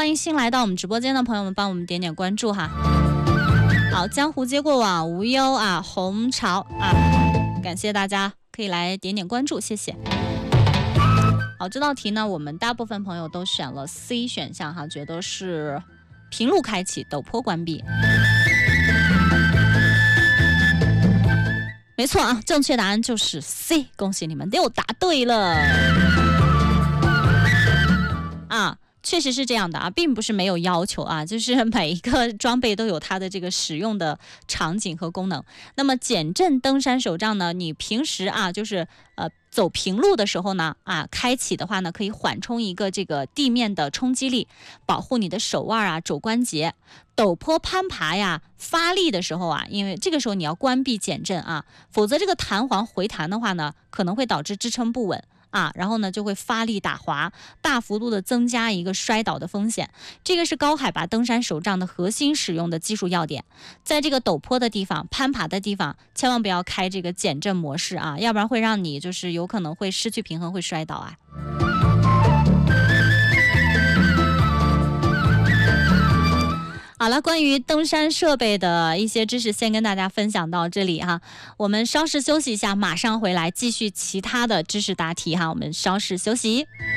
欢迎新来到我们直播间的朋友们，帮我们点点关注哈。好，江湖接过往，无忧啊，红潮啊，感谢大家可以来点点关注，谢谢。好，这道题呢，我们大部分朋友都选了 C 选项哈，觉得是平路开启，陡坡关闭。没错啊，正确答案就是 C， 恭喜你们又答对了啊！确实是这样的啊，并不是没有要求啊，就是每一个装备都有它的这个使用的场景和功能。那么减震登山手杖呢，你平时啊，就是走平路的时候呢，开启的话呢，可以缓冲一个这个地面的冲击力，保护你的手腕啊、肘关节。陡坡攀爬呀，发力的时候啊，因为这个时候你要关闭减震啊，否则这个弹簧回弹的话呢，可能会导致支撑不稳。然后呢就会发力打滑，大幅度的增加一个摔倒的风险。这个是高海拔登山手杖的核心使用的技术要点。在这个陡坡的地方、攀爬的地方，千万不要开这个减震模式啊，要不然会让你就是有可能会失去平衡，会摔倒啊。好了，关于登山设备的一些知识先跟大家分享到这里哈，我们稍事休息一下，马上回来继续其他的知识答题哈，我们稍事休息。